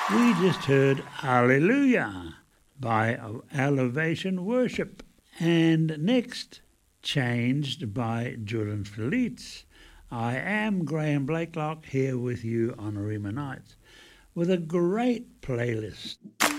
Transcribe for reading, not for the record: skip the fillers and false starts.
We just heard Hallelujah by Elevation Worship. And next, Changed by Jordan Feliz. I am Graham Blakelock here with you on Arima Nights with a great playlist.